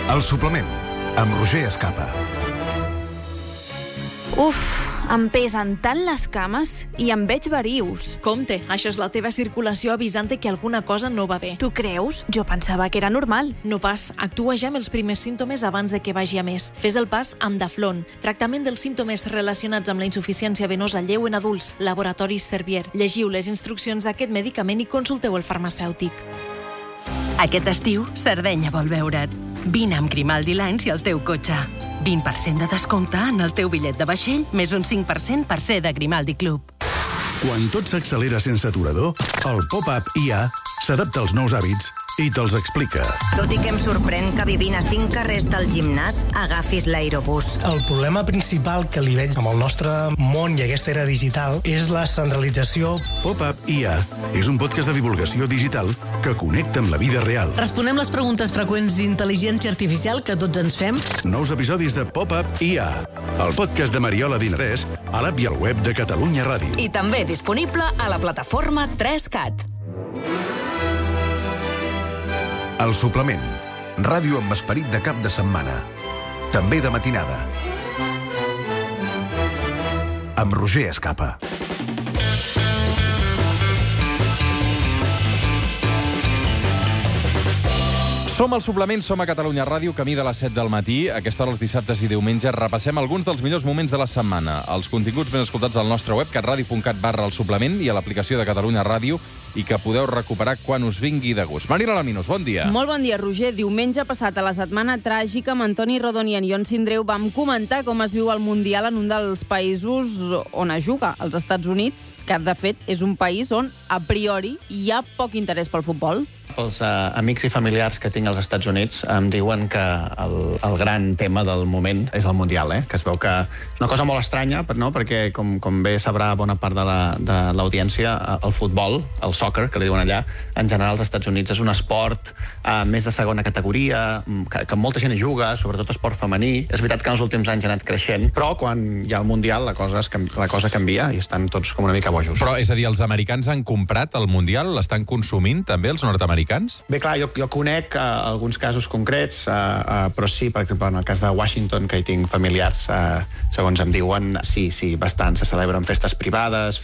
El suplement, amb Roger Escapa. Uf, em pesen tant les cames i em veig verius. Compte, això és la teva circulació avisant-te que alguna cosa no va bé. Tu creus? Jo pensava que era normal. No pas, actua ja amb els primers símptomes abans de que vagi a més. Fes el pas amb Daflon, tractament dels símptomes relacionats amb la insuficiència venosa lleu en adults, Laboratoris Servier. Llegiu les instruccions d'aquest medicament i consulteu el farmacèutic. Aquest estiu, Sardenya vol veure't. Vine amb Grimaldi Lines i el teu cotxe. 20% de descompte en el teu bitllet de vaixell, més un 5% per ser de Grimaldi Club. Quan tot s'accelera sense aturador, el Pop-Up IA s'adapta als nous hàbits i te'ls explica. Tot i que em sorprèn que vivint a 5 carrers del gimnàs agafis l'aerobús. El problema principal que li veig amb el nostre món i aquesta era digital és la centralització. Pop-Up IA és un podcast de divulgació digital que connecta amb la vida real. Responem les preguntes freqüents d'intel·ligència artificial que tots ens fem. Nous episodis de Pop-Up IA, el podcast de Mariola Dinarès, a l'app i al web de Catalunya Ràdio. I també disponible a la plataforma 3CAT. El suplement, ràdio amb esperit de cap de setmana. També de matinada. Amb Roger Escapa. Som al suplement, som a Catalunya Ràdio, camí de les 7 del matí. A aquesta hora, els dissabtes i diumenges, repassem alguns dels millors moments de la setmana. Els continguts ben escoltats al nostre web, catradio.cat/el suplement, i a l'aplicació de Catalunya Ràdio, i que podeu recuperar quan us vingui de gust. Marina Laminos, bon dia. Molt bon dia, Roger. Diumenge passat, a la setmana tràgica, amb Antoni Rodon i en Ion Sindreu vam comentar com es viu el Mundial en un dels països on es juga, als Estats Units, que de fet és un país on, a priori, hi ha poc interès pel futbol. Els amics i familiars que tinc als Estats Units em diuen que el gran tema del moment és el Mundial, que es veu que és una cosa molt estranya, no? Perquè, com bé sabrà bona part de l'audiència, el futbol, el soccer, que li diuen allà, en general als Estats Units és un esport més de segona categoria, que molta gent hi juga, sobretot esport femení. És veritat que en els últims anys ha anat creixent, però quan hi ha el Mundial la cosa canvia i estan tots com una mica bojos. Però, és a dir, els americans han comprat el Mundial? L'estan consumint també, els nord-americans? Bé, clar, jo conec alguns casos concrets, però sí, per exemple, en el cas de Washington, que hi tinc familiars, segons em diuen, sí, bastant. Se celebren festes privades,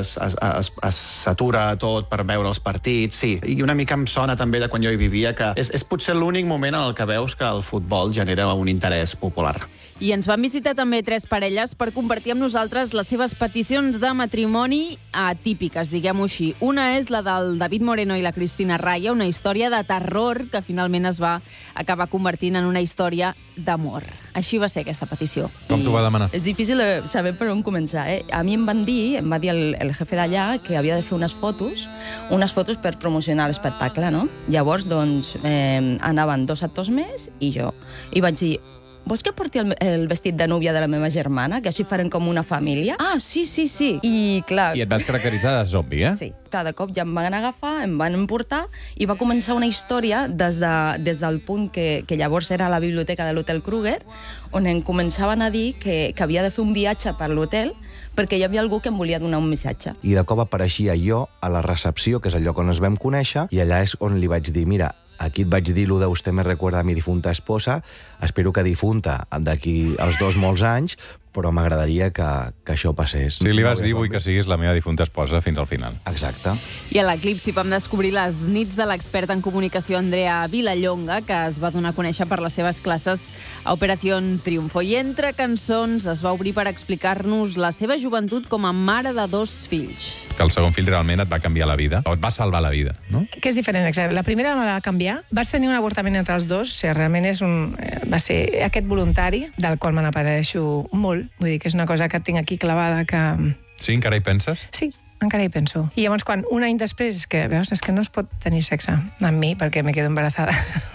s'atura tot per veure els partits, sí. I una mica em sona també de quan jo hi vivia, que és potser l'únic moment en el que veus que el futbol genera un interès popular. I ens van visitar també 3 parelles per compartir amb nosaltres les seves peticions de matrimoni atípiques, diguem-ho així. Una és la del David Moreno i la Cristina Raya, una història de terror que finalment es va acabar convertint en una història d'amor. Així va ser aquesta petició. Com t'ho va demanar? És difícil saber per on començar, A mi em va dir el jefe d'allà que havia de fer unes fotos per promocionar l'espectacle, no? Llavors, doncs, anaven 2 actors més i jo. I vaig dir, vols que porti el vestit de núvia de la meva germana, que així farem com una família? Ah, sí. I, clar... I et vas caracteritzar de zombi, Sí. Cada cop ja em van agafar, em van emportar i va començar una història des del punt que llavors era la biblioteca de l'Hotel Kruger, on em començaven a dir que havia de fer un viatge per l'hotel perquè hi havia algú que em volia donar un missatge. I de cop apareixia jo a la recepció, que és el lloc on ens vam conèixer, i allà és on li vaig dir, mira, aquí et vaig dir lo de usted me recuerda a mi difunta esposa, espero que difunta d'aquí als 2 molts anys, però m'agradaria que això passés. Sí, li vas dir, vull que siguis la meva difunta esposa fins al final. Exacte. I a l'Eclipsi vam descobrir les nits de l'experta en comunicació Andrea Vilallonga, que es va donar a conèixer per les seves classes a Operació Triunfo. I entre cançons es va obrir per explicar-nos la seva joventut com a mare de 2 fills. Que el segon fill realment et va canviar la vida, o et va salvar la vida, no? Que és diferent, exacte. La primera me va canviar. Vaig tenir un avortament entre els 2, o sigui, realment va ser aquest voluntari, del qual me n'apareixo molt. Vull dir que és una cosa que tinc aquí clavada que... Sí, encara hi penses? Sí, encara hi penso. I llavors, quan un any després, és que no es pot tenir sexe amb mi perquè me quedo embarazada.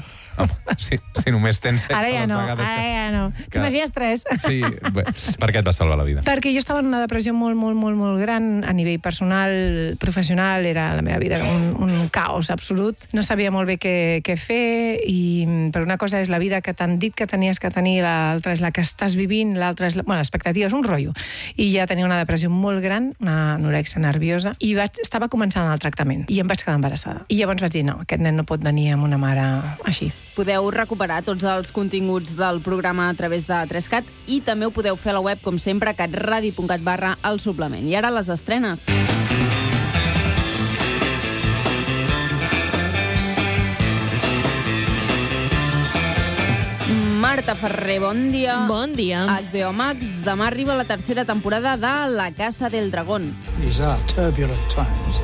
Si només tens sexe ara ja les no, vegades ara ja no. T'imagines 3? Sí, per què et va salvar la vida? Perquè jo estava en una depressió molt gran a nivell personal, professional, era la meva vida un caos absolut. No sabia molt bé què fer, però una cosa és la vida que t'han dit que tenies que tenir, l'altra és la que estàs vivint, l'altra és... Bueno, l'expectativa és un rotllo. I ja tenia una depressió molt gran, una anorèxia nerviosa, i estava començant el tractament, i em vaig quedar embarassada. I llavors vaig dir, no, aquest nen no pot venir amb una mare així. Podeu recuperar tots els continguts del programa a través de 3CAT i també ho podeu fer a la web, com sempre, catradio.cat/El Suplement. I ara les estrenes. Marta Ferrer, bon dia. Bon dia. HBO Max, demà arriba la tercera temporada de La Casa del Dragón. These are turbulent times.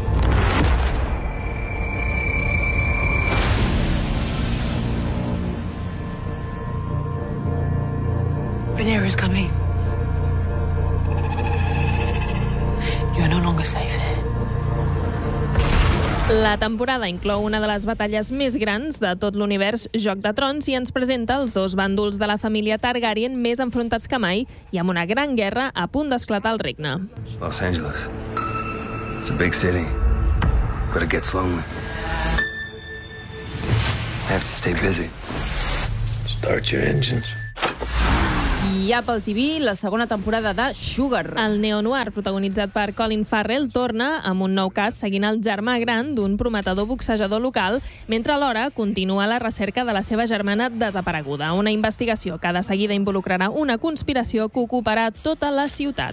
Rhaenyra is coming. You are no longer safe here. La temporada inclou una de les batalles més grans de tot l'univers Joc de Trons i ens presenta els dos bàndols de la família Targaryen més enfrontats que mai i amb una gran guerra a punt d'esclatar al regne. Los Angeles. It's a big city, but it gets lonely. I have to stay busy. Start your engines. I Apple TV, la segona temporada de Sugar. El neo-noir, protagonitzat per Colin Farrell, torna amb un nou cas seguint el germà gran d'un prometedor boxejador local, mentre alhora continua la recerca de la seva germana desapareguda. Una investigació que de seguida involucrarà una conspiració que ocuparà tota la ciutat.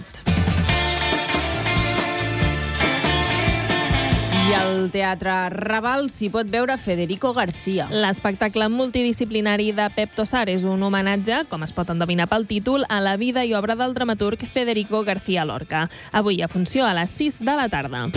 I al Teatre Raval s'hi pot veure Federico García. L'espectacle multidisciplinari de Pep Tosar és un homenatge, com es pot endevinar pel títol, a la vida i obra del dramaturg Federico García Lorca. Avui a funció a les 6 de la tarda.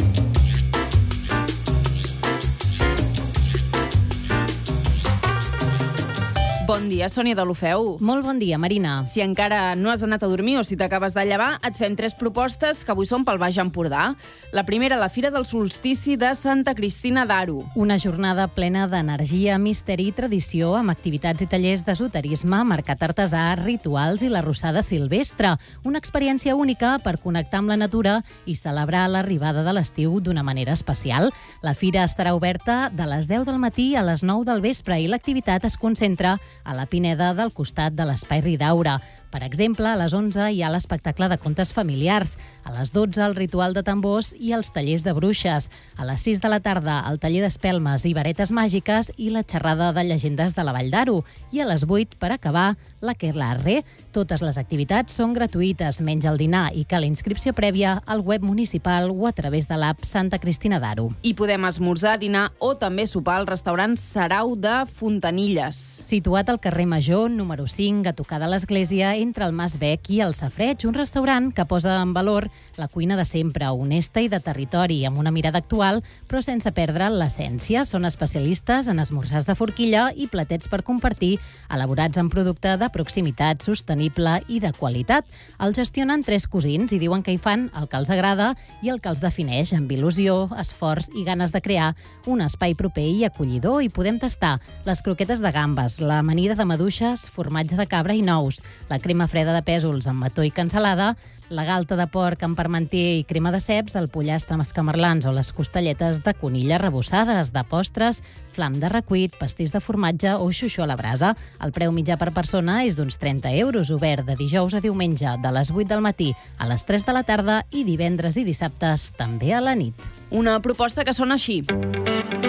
Bon dia, Sònia Deulofeu. Molt bon dia, Marina. Si encara no has anat a dormir o si t'acabes de llevar, et fem 3 propostes que avui són pel Baix Empordà. La primera, la Fira del Solstici de Santa Cristina d'Aro. Una jornada plena d'energia, misteri i tradició, amb activitats i tallers d'esoterisme, mercat artesà, rituals i la rossada silvestre. Una experiència única per connectar amb la natura i celebrar l'arribada de l'estiu d'una manera especial. La fira estarà oberta de les 10 del matí a les 9 del vespre i l'activitat es concentra a la Pineda del costat de l'Espai Ridaura. Per exemple, a les 11 hi ha l'espectacle de contes familiars, a les 12 el ritual de tambors i els tallers de bruixes, a les 6 de la tarda el taller d'espelmes i varetes màgiques i la xerrada de llegendes de la Vall d'Aro, i a les 8, per acabar, l'Aquelarre. Totes les activitats són gratuïtes, menys el dinar, i cal inscripció prèvia al web municipal o a través de l'app Santa Cristina d'Aro. I podem esmorzar, dinar o també sopar al restaurant Sarau de Fontanilles. Situat al carrer Major, número 5, a tocar de l'església, entre el Mas Bec i el Safreig, un restaurant que posa en valor la cuina de sempre, honesta i de territori, amb una mirada actual, però sense perdre l'essència. Són especialistes en esmorzars de forquilla i platets per compartir, elaborats en producte de proximitat, sostenible i de qualitat. Els gestionen 3 cosins i diuen que hi fan el que els agrada i el que els defineix, amb il·lusió, esforç i ganes de crear un espai proper i acollidor. I podem tastar les croquetes de gambes, l'amanida de maduixes, formatge de cabra i nous, la crema freda de pèsols amb mató i cansalada, la galta de porc amb parmentier i crema de ceps, el pollastre amb escamarlans o les costelletes de conilla rebossades, de postres, flam de recuit, pastís de formatge o xuxó a la brasa. El preu mitjà per persona és d'uns 30 €, obert de dijous a diumenge, de les 8 del matí a les 3 de la tarda i divendres i dissabtes també a la nit. Una proposta que sona així.